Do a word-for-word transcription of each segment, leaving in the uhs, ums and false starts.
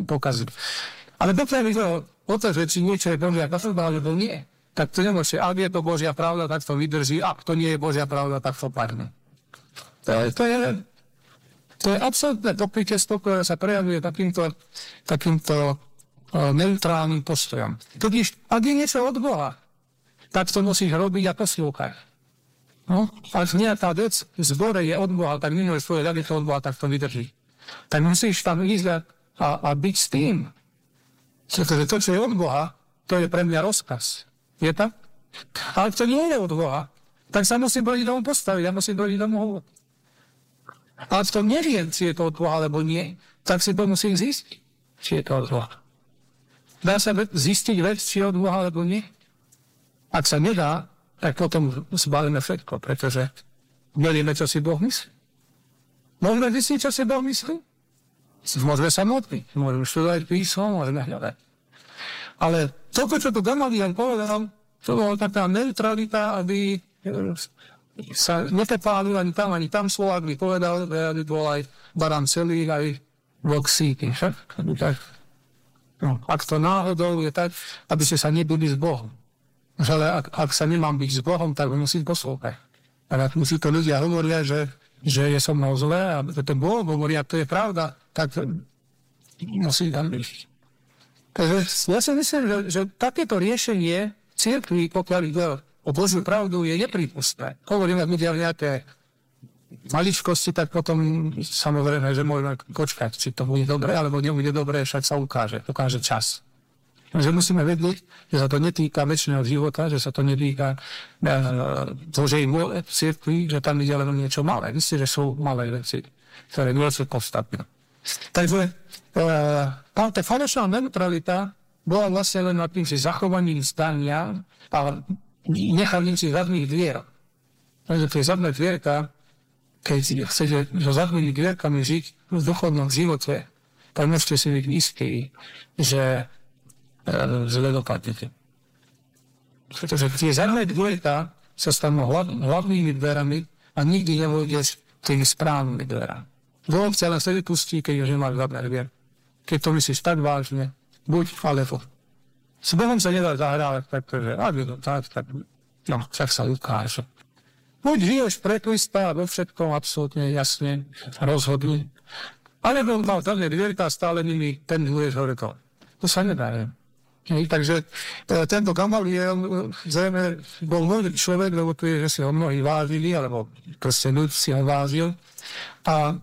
pokazí. Ale dokiaľ je to o to, že či niečo je Božia pravda, alebo nie, tak to nemôže. Ak je to Božia pravda, tak to vydrží. Ak to nie je Božia pravda, tak to padne. To je, to je, to je absolútne pokrytectvo, ktoré sa prejavuje takýmto, takýmto uh, neutrálnym postojom. Totiž, ak je niečo od Boha, tak to musíš robiť a poslúchať. No? Ak nejaká vec v zbore je od Boha, tak nemôžeš povedať, že to od Boha, tak to vydrží. Tak musíš tam ísť a, a byť s tým. Pretože to, čo je od Boha, to je pre mňa rozkaz. Je tak? Ale to nie je od Boha, tak sa musím proti tomu postaviť, ja musím proti tomu hovoriť. Ale v tom neviem, či je to od Boha, alebo nie, tak si to musím zistiť, či je to od Boha. Dá sa zistiť vec, či je od Boha, alebo nie? Ak sa nedá, tak potom zbalíme všetko, pretože nevieme, čo si Boh myslí. Môžeme zistiť, čo si Boh myslí? Môžeme sa modliť, môžeme študovať písmo, môžeme hľadať. Ale to, čo tu Gamaliel povedal, to bola taká neutralita, aby sa netepálil ani tam, ani tam Slovák by povedal, že bol aj barán celý, aj vlk síky. No, ak to náhodou je tak, aby ste sa nebudli s Bohom. Ale ak, ak sa nemám byť s Bohom, tak musím poslúchať. A ak musí to ľudia hovoria, že že je so mnou zlé a ten Boh hovorí, a to je pravda, tak musí tam byť. Takže ja si myslím, že, že takéto riešenie cirkvi, pokiaľ ide o Božiu pravdu, je neprípustné. Hovorím, ak vidia nejaké maličkosti, tak potom samozrejme, že môžeme počkať, či to bude dobre, alebo nebude dobre, však sa ukáže, ukáže čas. Že musíme vedieť, že sa to netýka väčšného života, že sa to netýka Božej vôle v cirkvi, že tam ide len niečo malé. Myslím, že sú malé veci, ktoré nie sú podstatné. Takže tá uh, falošná neutralita bola vlastne len nad tým si zachovaním zdania a nechaním si zadných dvier. Takže tie zadné dvierka, keď chcete so zadnými dvierkami žiť v duchovnom živote, tak môžete si byť istí, že zle dopadnete. Pretože tie zadné dvojka sa stanú hlav, hlavnými dverami a nikdy nevôjdeš tými správnymi dverami. Boh ťa len sa vypustí, keď už nemáš zadné dvier. Keď to myslíš tak vážne, buď alebo. S Bohom sa nedá zahrávať, pretože ak je to tak, tak no, tak sa ukáže. Buď žiješ pre Krista a vo všetkom absolútne jasne rozhodný. Alebo mal zadné dvierka stále nimi, ten budeš hore to. To sa nedá, ne? Hej, takže e, tento Gamaliel zrejme bol môj človek, lebo tu je, že si ho mnohí vážili, alebo proste ľud si ho vážil. A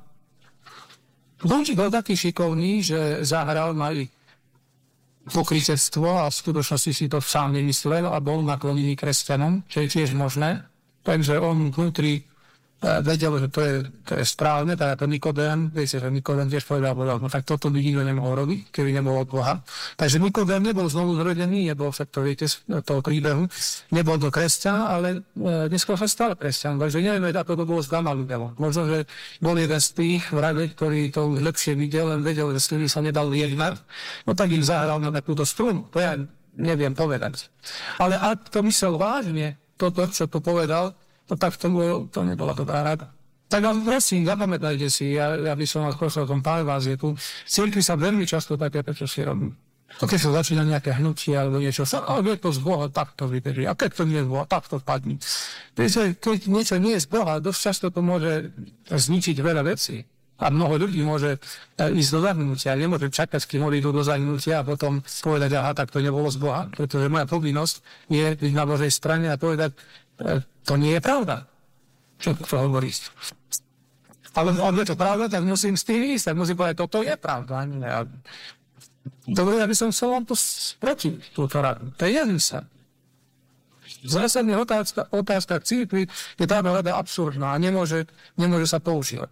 on bol taký šikovný, že zahral na pokrytectvo a v skutočnosti si to sám nemyslel a bol naklonený kresťanom, čo je tiež možné. Takže on vnútri vedel, že to je, to je správne, teda to Nikodém, viete, že Nikodém tiež povedal, no tak toto by nikto nemohol robiť, keby nebol od Boha. Takže Nikodém nebol znovu zrodený, nebol však to, viete, z toho príbehu, nebol to kresťan, ale e, neskôr sa stal kresťan, takže nevieme, ako to bolo s Gamalielom. Možno, že bol jeden z tých vradeť, ktorý to lepšie videl, len vedel, že s nimi sa nedal jednať, no tak im zahral na takúto strunu, to ja neviem povedať. Ale ak to myslel vážne, toto, čo to povedal, no tak to, bolo, to nebola dobrá rada. Tak ale prosím, zapamätajte si, ja, ja by som vás prosil o tom pár vás je tu. Cirkvi sa veľmi často také, prečo si robí. Keď sa začína nejaké hnutie alebo niečo, sa, ale je to z Boha, tak to vydrží. A keď to nie je z Boha, tak to padne. Keď niečo nie je z Boha, dosť často to môže zničiť veľa vecí. A mnoho ľudí môže ísť do zahnutia. Nemôže čakať, kým odídu do zahnutia a potom povedať, aha, tak to nebolo z Boha. Pretože moja povinnosť je byť na Božej strane a povedať, to nie je pravda, čo to hovorí. Ale on je to pravda, tak musím s tým ísť, tak musím povedať, toto je pravda. Dobre, ja by som chcel vám to sprotiť, túto radu. To je jeden sa. Zásadná otázka, otázka k církvi je tá rada absurdná a nemôže, nemôže sa používať.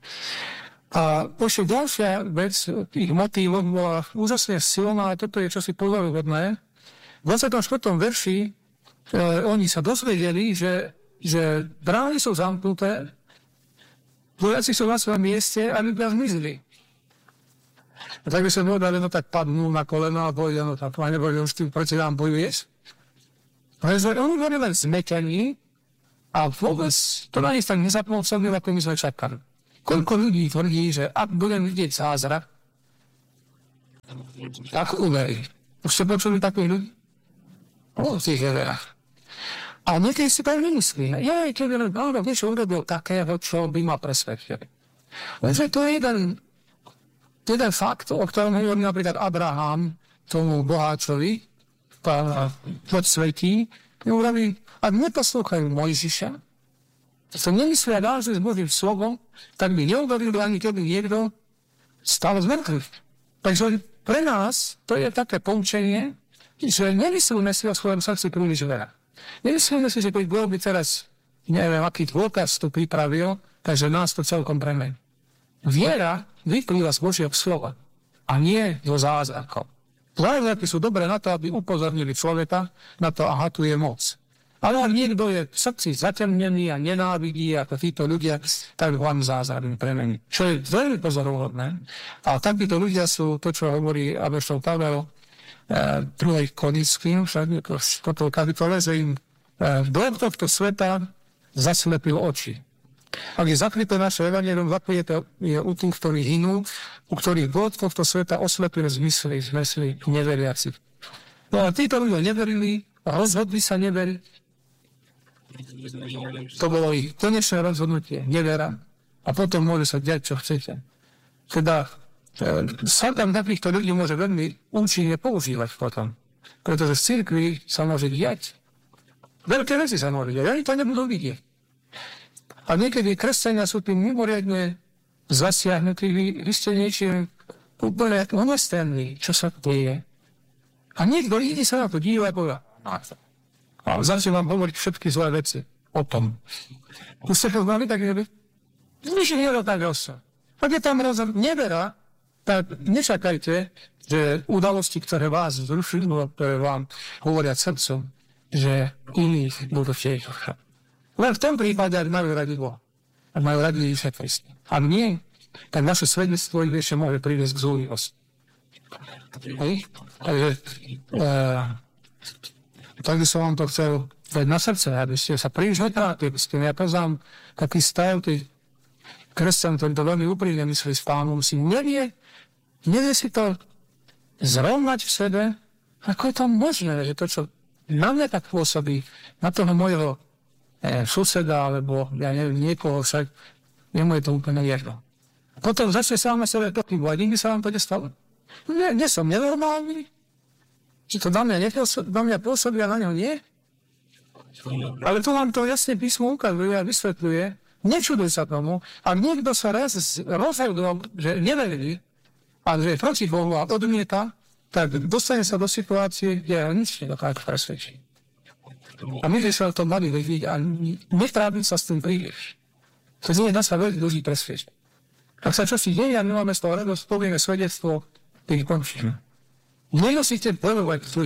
A ešte ďalšia vec, ich motívov bola úžasne silná, a toto je čosi pozoruhodné. V dvadsiatom štvrtom verši E, oni sa dozvedeli, že, že brány sú zamknuté, vojaci sú na svojom mieste a my zmizli. A tak by som povedal, no tak padnú na koleno a povedal, no tak, Pane Bože, už tým proti nám bojuješ. Takže oni boli len zmetení a vôbec to na nich tak nezapôsobilo, ako my sme čakali. Koľko ľudí tvrdí, že ak budem vidieť zázrak, Tak uverí. Už ste počuli takých ľudí? O tých neverách. A niekedy si tak nemyslí. Ja, keď on niečo urobil takého, čo by ma presvedčili. Lenže to je jeden, jeden fakt, o ktorom hovorí napríklad Abraham tomu boháčovi, poď svetí, hovorí, ak neposlúchajú Mojžiša, to nemyslia vážne s Božím slovom, tak by neuverili ani keby niekto stal z mŕtvych. Takže pre nás to je také poučenie, že nemyslíme si o svojom srdci príliš veľa. Nemyslíme si, že keď Boh by teraz, neviem, aký dôkaz to pripravil, takže nás to celkom premení. Viera vyplýva z Božieho slova a nie zo zázrakov. Zázraky sú dobré na to, aby upozornili človeka na to, aha, tu je moc. Ale ak niekto je v srdci zatemnený a nenávidí ako títo ľudia, tak vám zázrak premení. Čo je veľmi pozoruhodné. A takíto ľudia sú to, čo hovorí apoštol Pavel druhej Korinským, však v toto kapitole, že im dojem tohto sveta zaslepil oči. Ak je zakryté naše evanjelium, zakryté je u tých, ktorí hynú, u ktorých Boh tohto sveta oslepil zmysly, zmysly neveriaci. No a títo ľudia neverili, rozhodli sa neveriť. To bolo ich konečné rozhodnutie, nevera. A potom môže sa diať, čo chcete. Teda Satan takýchto ľudí môže veľmi účinne používať potom. Pretože v cirkvi sa môže diať. Veľké veci sa môže diať, oni to nebudú vidieť. A niekedy kresťania sú tým mimoriadne zasiahnutí, vy ste niečím úplne umestenní, čo sa deje. A niekto ide sa na to díva a povie, a začne vám hovoriť všetky zlé veci o tom. Už ste to znali tak, že by? Nič nie je tak osa. Ak je tam rozhod nevera, tak nečakajte, že udalosti, ktoré vás zrušili, ktoré vám hovoria srdcom, že iných budú tiež. Len v tom prípade, ak majú radi Boha. Ak majú radi Ježiša Krista. Ak nie, tak naše svedectvo ich ešte môže priviesť k zúrivosti. Hej? Takže uh, tak by som vám to chcel dať na srdce, aby ste sa príliš netrátili. Ja poznám taký stav, tí kresťan, ktorý to veľmi úprimne myslí s Pánom, si nevie, nevie si to zrovnať v sebe, ako je to možné, že to, čo na mňa tak pôsobí, na toho môjho eh, suseda, alebo ja neviem, niekoho však, jemu je to úplne jedno. Potom začne sa vám sebe pochybovať, nikdy sa vám to nestalo. Nie, nie som nenormálny, či to na mňa, nepôsobí, na mňa pôsobí a na ňo nie. Ale to vám to jasne písmo ukazuje a vysvetľuje. Nečuduj sa tomu. A niekto sa raz rozhodol, že neverí, a že je proti Bohu a odmieta, tak dostane sa do situácie, kde nič nedokáže presvedčiť. A my sme sa o tom mali vedieť a netrápiť sa s tým príliš. To nie dá sa veľmi ľudí presvedčiť. Ak sa čosi deje a my máme z toho radosť, povieme svedectvo, tých končíme. Nenosíte bojovať zlý.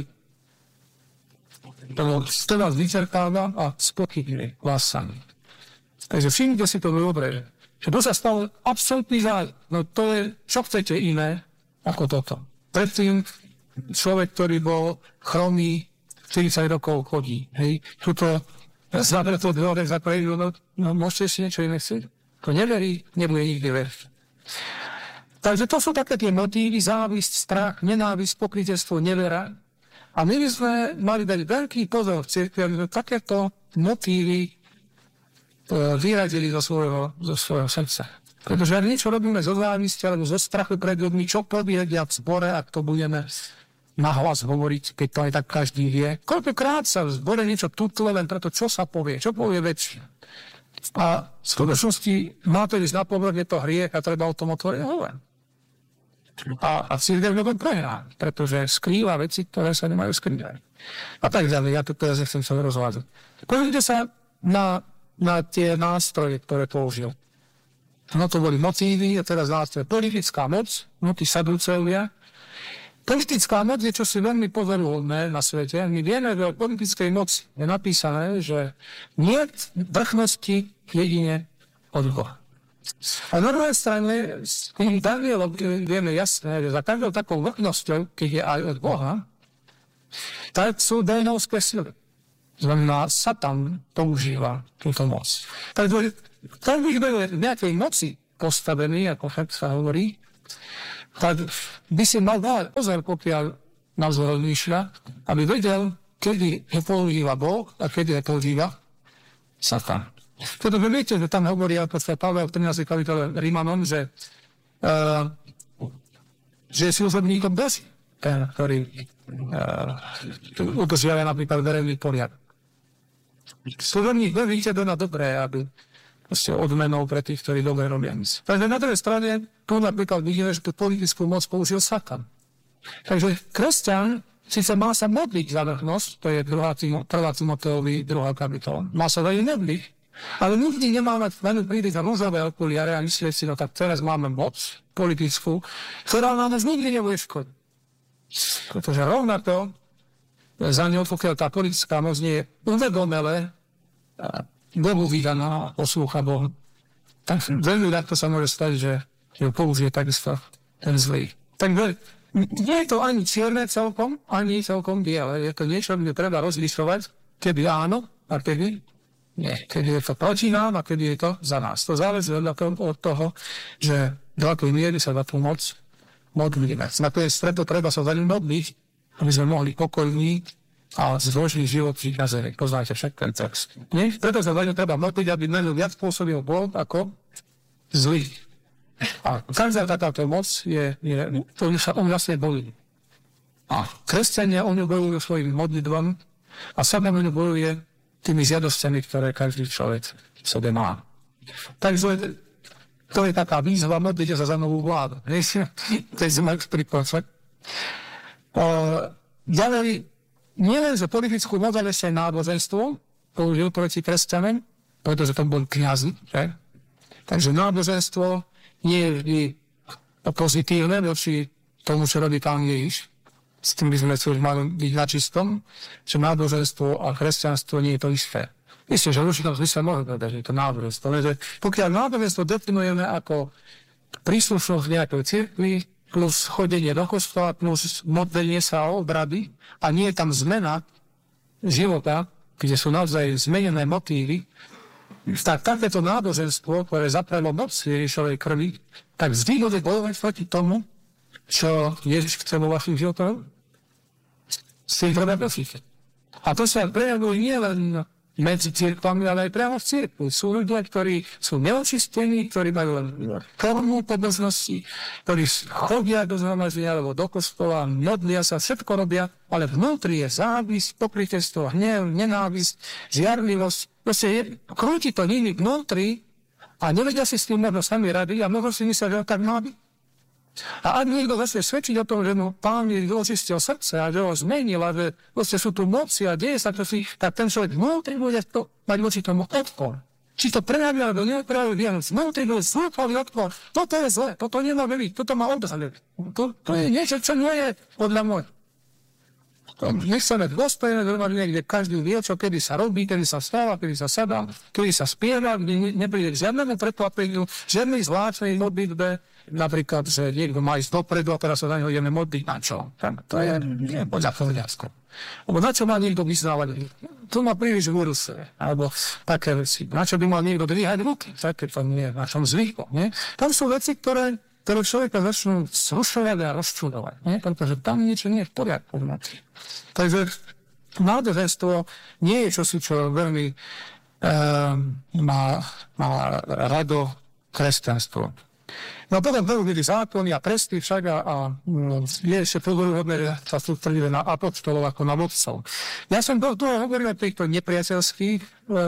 To vás vyčerpáva a spochybňuje vás sami. Takže všimnite si to dobre, že to sa stalo absolútny záľ. No to je, čo chcete iné ako toto. Predtým človek, ktorý bol chromý, štyridsať rokov chodí. Hej, tuto zavreto dvore za prejdú, no, no môžete si niečo iné chcieť? To neverí, nebude nikdy veriť. Takže to sú také tie motívy, závisť, strach, nenávisť, pokrytectvo, nevera. A my by sme mali dať veľký pozor v cirkvi, aby sme takéto motívy vyradili zo svojho, zo svojho srdca. Pretože ak niečo robíme zo závisti alebo zo strachu pred ľuďmi, čo povedia v zbore, ak to budeme nahlas hovoriť, keď to aj tak každý vie. Koľkokrát sa v zbore niečo tutle len preto, čo sa povie, čo povie väčšina. A v skutočnosti má to ísť na povrch, je to hriech a treba o tom otvoriť hovoriť. A, a cirkev ľuďom prehrá, pretože skrýva veci, ktoré sa nemajú skrývať. A tak ďalej, ja to teraz nechcem sa rozvádzať. Pozrite sa na, na tie nástroje, ktoré použil. No to boli motívy, a teraz nástroje. Politická moc, no tí sadúcovia. Politická moc je čosi veľmi pozoruhodné na svete. My vieme, že o politickej moci je napísané, že nie vrchnosti jedine od Boha. A na druhej strane, tým Danielom vieme jasné, že za každou takou vrchnosťou, keď je aj od Boha, tak sú dénovské sily. Znamená, Satan používa túto moc. Takže každý, kto je v nejakej moci postavený, ako fakt sa hovorí, tak by si mal dať pozor, pokiaľ nás rozmýšľa, aby vedel, kedy ho používa Boh a kedy ho používa Satan. Pretože viete, že tam hovorí apoštol Pavel v trinástej kapitole Rímanom, že, uh, že je služobníkom Boží, ten, ktorý uh, udržiava napríklad verejný poriadok. Služobník Boží chce na dobré, aby odmenou pre tých, ktorí dobre robia. Takže na druhej strane, tu napríklad vidíme, že tú politickú moc použil Satan. Takže kresťan síce má sa modliť za vrchnosť, to je prvá Timoteovi druhá kapitola, má sa veľmi modliť, ale nikdy nemá mať veľmi príliš za rúžové okuliare a myslieť si, no tak teraz máme moc politickú, ktorá nám nikdy nebude škodiť. Pretože rovnako za ňou, pokiaľ tá politická moc nie je uvedomele Bohu vydaná, poslúcha Bohu, tak veľmi ľahko sa môže stať, že ju použije takisto ten zlý. Takže nie je to ani čierne celkom, ani celkom biele. Je to niečo, kde treba rozlišovať, kedy áno a kedy nie. Kedy je to proti nám a kedy je to za nás. To záleží od toho, že do akej miery sa na tú moc modlíme. Na to je stredo, treba sa za ním modliť, aby sme mohli pokojní a zložný život žiť na zemi. Poznáte však ten text. Nie? Preto sa za ňu treba modliť, aby na ňu viac pôsobil Boh ako zlý. A každá takáto moc je, je to sa on vlastne bolí. A kresťania o ňu bojujú svojimi modlitbami a sám o ňu bojuje tými žiadosťami, ktoré každý človek v sebe má. Takže to je taká výzva, modlite sa za novú vládu. To je znak príklad. Ďalej, nie len, že politickú moc, ale ešte náboženstvo použil proti kresťanom, pretože to bol kňazi. Že? Takže náboženstvo nie je vždy pozitívne voči tomu, čo robí Pán Ježiš. S tým by sme sa mali byť na čistom, že náboženstvo a kresťanstvo nie je to isté. Isté, že určite sa môže povedať, že je to náboženstvo. Ale pokiaľ náboženstvo definujeme ako príslušnosť nejakej cirkvi, plus chodenie do kostola, plus modlenie sa o obrady a nie je tam zmena života, kde sú naozaj zmenené motívy, tak takéto náboženstvo, ktoré zaprelo moc Ježišovej krvi, tak vždy bude bojovať proti tomu, čo Ježiš chce vo vašich životoch, s tým treba prosíte. A to sa prejavuje nie len medzi cirkvami, ale aj priamo v cirkvi. Sú ľudia, ktorí sú neočistení, ktorí majú len formu pobožnosti, ktorí chodia do zhromaždenia alebo do kostola, modlia sa, všetko robia, ale vnútri je závisť, pokrytectvo, hnev, nenávisť, žiarlivosť. Proste je, krúti to nimi vnútri a nevedia si s tým možno sami rady a možno si myslia, že tak má byť. A ak niekto zase svedčiť o tom, že mu Pán je očistil srdce a že ho zmenil a že vlastne sú tu moci a deje sa to si, tak ten človek vnútri bude to mať voči tomu odpor. Či to prejaví alebo neprejaví, vnútri bude zúfalý odpor. Toto je zle, toto nemá byť, toto má obzaliť. To, to je niečo, čo nie je podľa môj. Nechceme dôstojné zhromaždenie, kde každý vie, čo kedy sa robí, kedy sa stáva, kedy sa sadá, kedy sa spieva, kde nepríde k žiadnemu prekvapeniu, žiadnej zvláštnej modlitbe, napríklad, že niekto má ísť dopredu a teraz sa na neho ideme modliť. Na čo? To je nie podľa poriadku. Lebo na čo má niekto vyznávať? Tu má príliš vírus, alebo také veci. Na čo by mal niekto dvíhať ruky? Také to nie je v našom zvyku. Nie? Tam sú veci, ktoré, ktoré človeka začnú zrušovať a rozčudovať. Nie? Pretože tam niečo nie je v poriadku. Takže náboženstvo nie je čosi, čo veľmi um, má, má rado kresťanstvo. No potom veľmi zákony a presty však a, a je ešte pozoruhodné, že sa sústredili na apoštolov ako na vodcov. Ja som do toho hovoril o týchto nepriateľských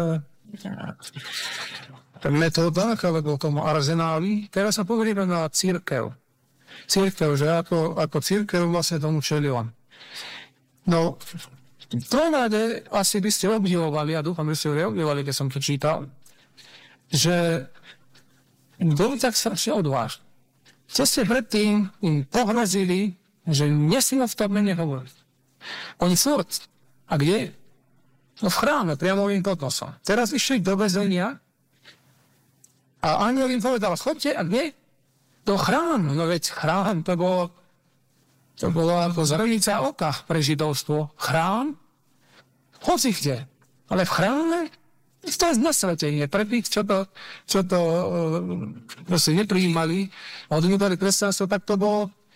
e, metódach alebo tomu arzenáli. Teraz sa poveríme na církev. Církev, že ako, ako církev vlastne tomu čelila. No, v prvom rade asi by ste obdivovali, a dúfam, že ste obdivovali, keď som to čítal, že boli tak strašne odvážni. Čo ste predtým im pohrozili, že nesmú v tom mene hovoriť. Oni sú. A kde? No v chráme, priamo im pod nosom. Teraz išli do väzenia a anjel im povedal, chodte, a kde? Do chrámu. No veď chrám, to bolo, to bolo ako zrnica oka pre židovstvo. Chrám? Hoci kde. Ale v chráme? To je nasvetenie pre tých, čo to, čo to uh, proste neprijímali a odmietali kresťanstvo, tak to bolo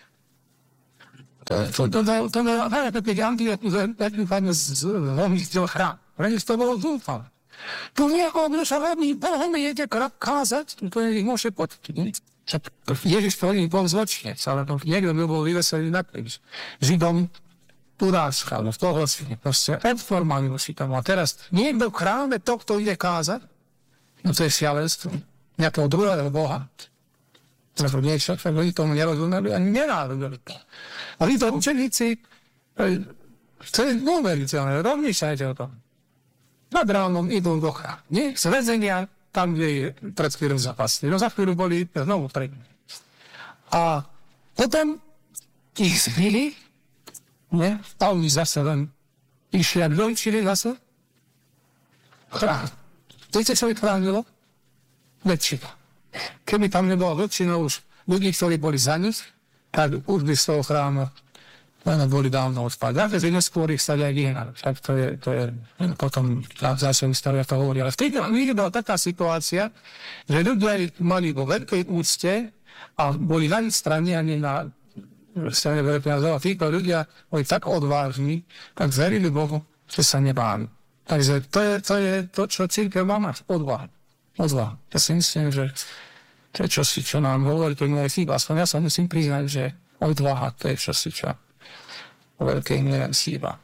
To je také antietnikáne z homnického chrámu. Pretože to bolo zúfale. Tu niekoho, kto sa veľmi Bohom jede kázať, to je môže potvrdiť. Ježiš to nie bol zločinec, ale to niekto by bol vyveselý na kríž. Židom urážka, v toho si proste reformálne si tam. A teraz niekto v chráme tohto ide kázať, no to je šialenstvo. Nejakého druhého Boha. To niečo, tak oni tomu nerozumeli ani nenávideli. A vy to učeníci, to je neuveriteľné, rozmýšľajte o tom. Nad ránom idú do chrámu. Nie? Z väzenia, tam, kde je pred chvíľou zapasli. No za chvíľu boli znovu pred. A potom ich zbili, nie? A oni zase len išli a dojčili zase chrám. Viete, čo vychránilo? Väčšina. Keby tam nebolo väčšina už ľudí, ktorí boli za nich, tak už by z toho chrámu len boli dávno odpadli. A že neskôr ich stali aj vyhnali. Tak to je, to je potom zase história to hovorí. Ale vtedy bola taká situácia, že ľudia mali vo veľkej úcte a boli na ich strane, ani na strane veľkého. Títo ľudia boli tak odvážni, tak verili Bohu, že sa nebáli. Takže to je to, je to čo cirkev má mať. Odvaha. Odvaha. Ja si myslím, že to je čosi, čo nám hovorí, to nie je chyba. Aspoň ja sa musím priznať, že odvaha, to je čosi, čo veľkej miere chýba.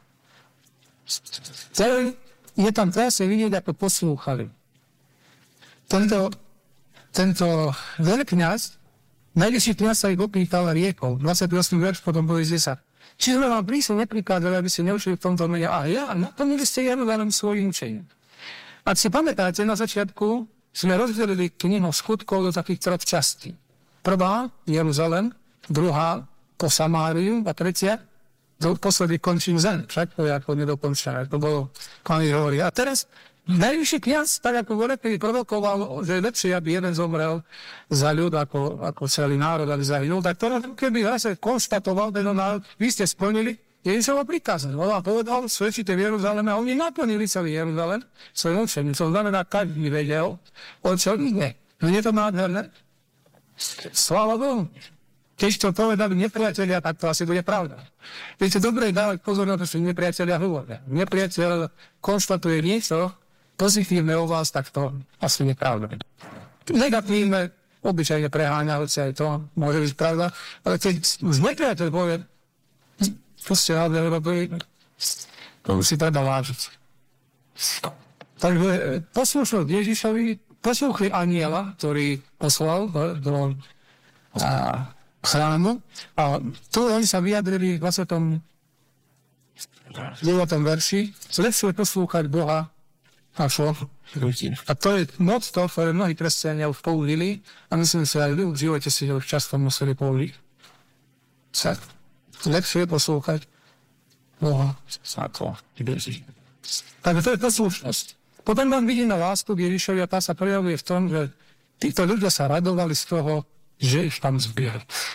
Je tam teraz vidieť, ako poslúchali. Tento, tento veľkňaz, najvyšší kňaz sa ich opýtal riekol. dvadsiaty ôsmy verš, potom boli desať. Či sme vám prísne neprikázali, aby ste neučili v tomto mene. A ja, naplnili ste Jeruzalém svojím učením. Ak si pamätáte, na začiatku sme rozdelili knihu skutkov do takých troch častí. Prvá, Jeruzalém, druhá, po Samáriu a tretia, do posledný končím zem, však to je ako nedokončené, to bolo, pán hovorí. A teraz najvyšší kňaz, tak ako Gorekej prorokoval, že je lepšie, aby jeden zomrel za ľud, ako, ako celý národ, aby zahynul, tak to keby zase konštatoval ten národ, vy ste splnili Ježišovo prikázanie. On vám povedal, svedčite v Jeruzaleme, a oni naplnili celý Jeruzalém svojim učením. To znamená, každý vedel, o čo ide. No je to nádherné. Sláva Bohu. Keď to povedali nepriatelia, tak to asi bude pravda. Viete, dobre dávať pozor na to, že nepriatelia hovoria. Nepriateľ konštatuje niečo pozitívne o vás, tak to asi nie je pravda. Negatívne, obyčajne preháňajúce, aj to môže byť pravda, ale keď už nepriateľ povie, to ste rádi, lebo to je, to už si treba vážiť. Takže poslušnosť Ježišovi, posluchli aniela, ktorý poslal do, do a, chrámu, a tu oni sa vyjadrili v dvadsiatom deviatom verši, lepšie poslúchať Boha ako ľudí. A to je moc to, ktoré mnohí kresťania už použili, a myslím si, aj vy v živote si ho často museli použiť. Lepšie poslúchať Boha ako ľudí. Takže to je poslušnosť. Potom vám vidí na lásku k Ježišovi, a tá sa prejavuje v tom, že títo ľudia sa radovali z toho, že ich tam zbier.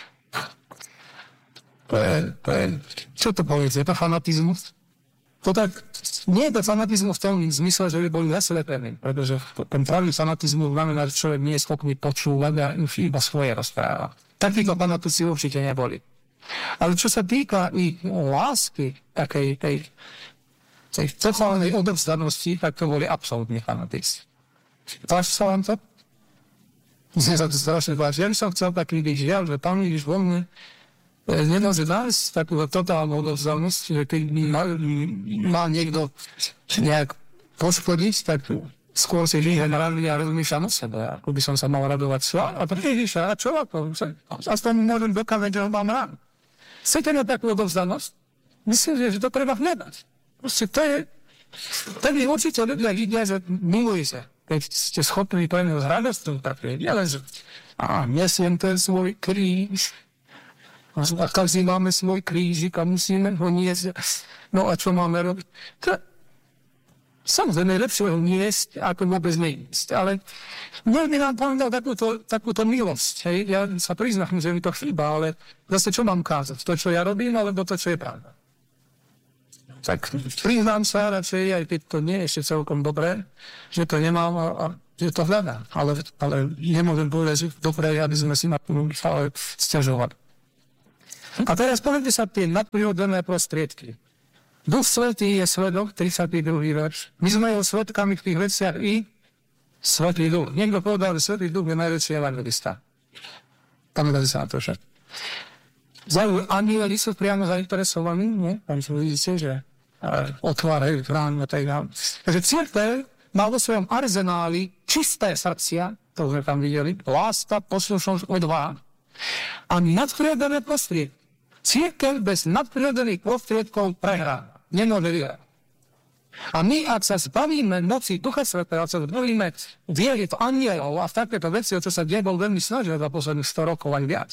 To je, to je, čo to povedz, je to fanatizmus? To tak, nie je to fanatizmus v tom zmysle, že by boli zaslepení, pretože ten pravý fanatizmus znamená, že človek nie je schopný počúvať a iba svoje rozpráva. Takíto fanatici určite neboli. Ale čo sa týka ich lásky, takej tej, tej totálnej odovzdanosti, tak to boli absolútne fanatici. Páči sa vám to? Mne sa to strašne páči. Ja by som chcel taký byť žiaľ, že Pán Ježiš vo mne nemôže nájsť takú totálnu odovzdanosť, že keď má, má niekto nejak poškodiť, tak skôr si žije na radí a rozmýšľam o sebe, ako by som sa mal radovať. A to Ježiša, a čo ako? Aspoň môžem dokázať, že ho mám rád. Chcete na takú odovzdanosť? Myslím, že to treba hľadať. Proste to je, tak je určite ľudia vidia, že milujete. Keď ste schopní to jedného z radosťou, tak je, nielen, že a nesiem ten svoj kríž, a každý máme svoj krížik a musíme ho niesť. No a čo máme robiť? To, samozrejme je lepšie ho niesť, ako vôbec nenísť. Ale veľmi nám Pán dal takúto, takúto milosť. Hej? Ja sa priznám, že mi to chýba, ale zase čo mám kázať? To, čo ja robím, alebo to, čo je pravda? Tak priznám sa radšej, aj keď to nie je ešte celkom dobré, že to nemám a, a že to hľadám. Ale, ale nemôžem povedať, že dobré, aby sme si na to museli sťažovať. A teraz povedte sa tie nadprirodzené prostriedky. Duch Svätý je svedok, tridsiaty druhý verš. My sme jeho svedkami v tých veciach i Svätý Duch. Niekto povedal, že Svätý Duch je najväčší evangelista. Pamätáte sa na to však. Zaujímavé, anieli sú priamo zainteresovaní, nie? Tam si vidíte, že otvárajú bránu a tak ďalej. Takže cirkev má vo svojom arzenáli čisté srdcia, to sme tam videli, láska, poslušnosť, odvaha a nadprirodzené prostriedky. Cirkev bez nadprirodzených prostriedkov prehrá. Nemôže vyhrať. A my, ak sa zbavíme moci Ducha Svätého, ak sa zbavíme viery v anielov a v takéto veci, o čo sa diabol veľmi snažil za posledných sto rokov aj viac.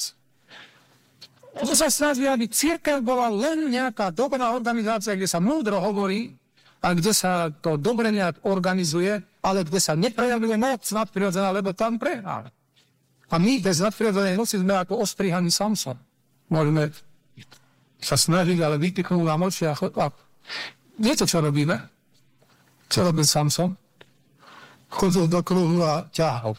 To sa snaží, aby cirkev bola len nejaká dobrá organizácia, kde sa múdro hovorí a kde sa to dobre nejak organizuje, ale kde sa neprejavuje moc nadprirodzená, lebo tam prehrá. A my bez nadprirodzenej moci sme ako ostrihaný Samson. Môžeme sa snažiť, ale vypichnú nám oči a chod... Viete, čo robíme? Čo robil Samson? Chodil do kruhu a ťahol.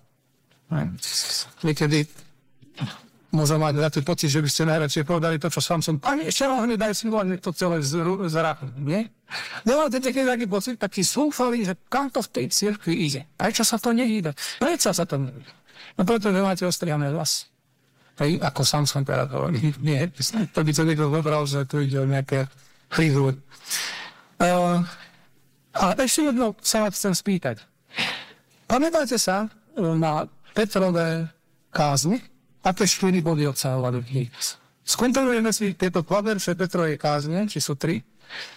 Niekedy môžem mať na ten pocit, že by ste najradšej povedali to, čo Samson. Pani, ešte vám nedaj si voľne to celé zráchnu, nie? Nemáte taký taký pocit, taký súfalý, že kam to v tej cirkvi ide? Prečo sa to nehybe? Prečo sa to nehybe? No preto, že máte ostrihané vlasy. Hej, ako Samson teda to nie. To by to niekto vybral, že tu ide o nejaké frizúry. Uh, a ešte jedno sa vás chcem spýtať. Pamätáte sa na Petrové kázni? Aké štyri body obsahovali v nich? Skontrolujeme si tieto dva verše Petrovej kázne, či sú tri.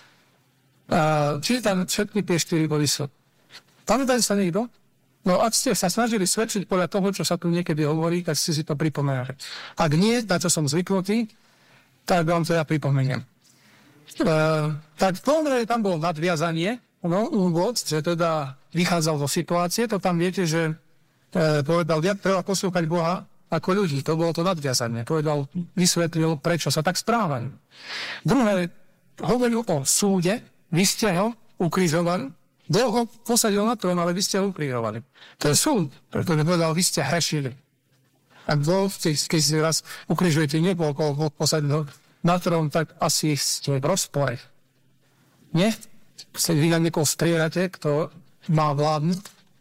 Uh, či tam všetky tie štyri body sú. Pamätáte sa niekto? No, ak ste sa snažili svedčiť podľa toho, čo sa tu niekedy hovorí, tak si si to pripomenali. Ak nie, na čo som zvyknutý, tak vám to ja pripomeniem. Uh, tak v tom, že tam bolo nadviazanie, no, úvod, že teda vychádzal zo situácie, to tam viete, že uh, povedal, viac treba poslúchať Boha ako ľudí. To bolo to nadviazanie. Povedal, vysvetlil, prečo sa tak správajú. Druhé, hovoril o súde, vy ste ho ukrižovali, Boh ho posadil na trón, ale vy ste ho ukrižovali. To je súd, pretože povedal, vy ste hrešili. Ak Boh, keď si raz ukrižujete nebo, koho Boh posadil na trón, tak asi ste v rozpore. Nie? Vy na niekoho strieľate, kto má vládnuť.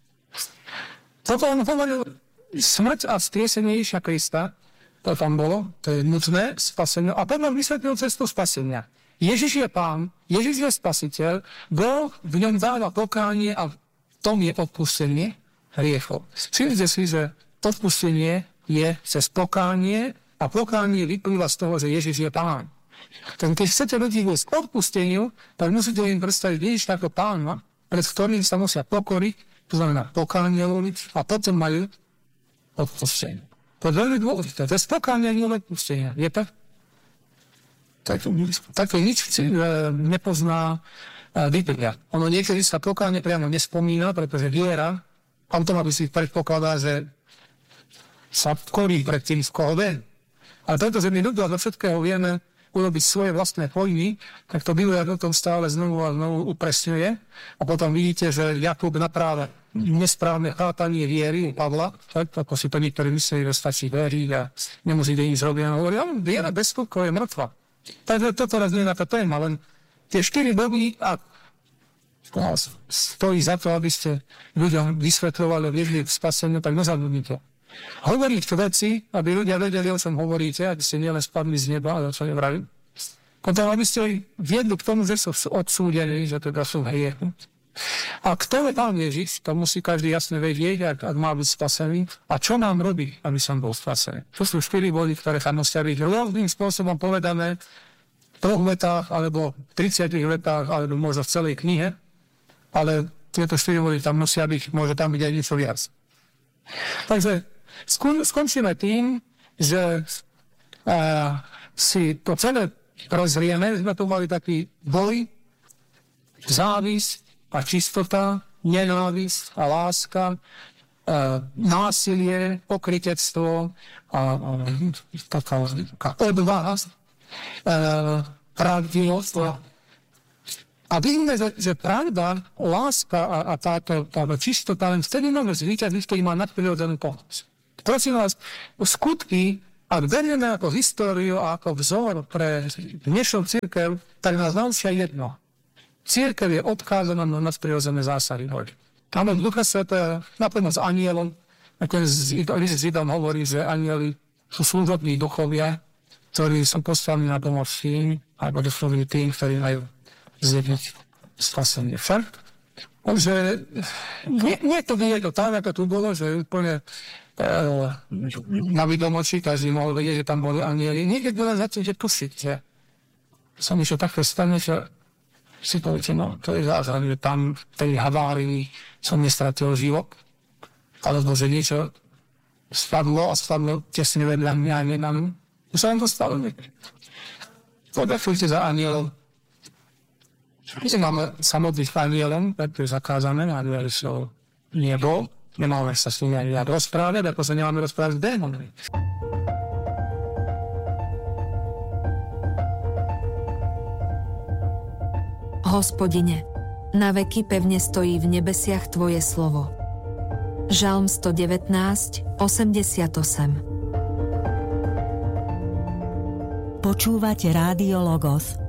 Toto on hovoril, smrť a vzkriesenie Ježiša Krista, to tam bolo, to je nutné spasenie. A potom vysvetlil cestu spasenia. Ježiš je Pán, Ježiš je Spasiteľ, Boh v ňom dáva pokánie a v tom je odpustenie hriechov. Všimnite si, že odpustenie je cez pokánie a pokánie vyplýva z toho, že Ježiš je Pán. Tak keď chcete ľudí viesť k odpusteniu, tak musíte im predstaviť Ježiš ako Pána, pred ktorým sa musia pokoriť, to znamená pokánie robiť a potom majú odpustenie. To je veľmi dôležité. To je pokánie a odpustenie. Je to? Tak, tak to nič nepozná Biblia. Ono niekedy sa pokánie priamo nespomína, pretože viera automaticky predpokladá, že sa korí pred tým, z koho vie. Ale pretože my ľudia do všetkého vieme urobiť svoje vlastné pojmy, tak to Biblia o tom stále znovu a znovu upresňuje. A potom vidíte, že Jakub napráva nesprávne chápanie viery u Pavla, tak ako si to niektorí mysleli, že stačí veriť a nemusíte nič robiť. A hovorí, viera bez skutku je mŕtva. Takže toto raz nie je na to téma, len tie štyri body a stojí za to, aby ste ľuďom vysvetľovali a viedli k spaseniu, tak nezabudnite. Hovoriť veci, aby ľudia vedeli, o čom hovoríte, aby ste nielen spadli z neba, ale o čo nevravím. Potom, aby ste viedli k tomu, že sú odsúdení, že teda sú v hriechu. A kto je Pán Ježiš, to musí každý jasne vedieť, ak, ak má byť spasený. A čo nám robí, aby som bol spasený? To sú štyri body, ktoré sa musia byť rôznym spôsobom povedané v troch vetách, alebo v tridsiatich vetách, alebo možno v celej knihe. Ale tieto štyri body tam musia byť, môže tam byť aj niečo viac. Takže skon, skončíme tým, že a, si to celé rozrieme. Sme tu mali taký boj, závisť, a čistota, nenávisť a láska, e, násilie, pokrytectvo a, a taká, taká odvaha, e, pravdivosť. A vidíme, že, že pravda, láska a, a táto, táto čistota len vtedy môže zvýťaziť, keď má nadprirodzenú pomoc. Prosím vás, skutky A berieme ako históriu a ako vzor pre dnešnú cirkev, tak nás naučia jedno. Cirkev je odkázaná na nadprirodzené zásady. Tam je Ducha Svätého, napríklad s anielom, ako Židom hovorí, že anieli sú služobní duchovia, ktorí sú postavení na pomoc tým, alebo doslovili tým, ktorí majú zjedniť spasenie. Však? Takže nie, nie to nie je to tak, ako tu bolo, že úplne na vidomoči, každý mohol vedieť, že tam boli anieli. Niekedy nás začnete tušiť, že sa niečo takto stane, že si poviete, no, to je zázrak, že tam v tej havárii som nestratil život, alebo že niečo spadlo a spadlo tesne vedľa mňa a nie na mňa. Už sa vám to stalo. Podafujte za anielov. My sa máme sa modliť anielom, to je zakázané, anieli sú nebo. Nemáme sa s nimi ani rozprávať, ako sa nemáme rozprávať s démonmi. Hospodine, na veky pevne stojí v nebesiach Tvoje slovo. Žalm sto devätnásť, osemdesiatosem. Počúvate Rádio Logos.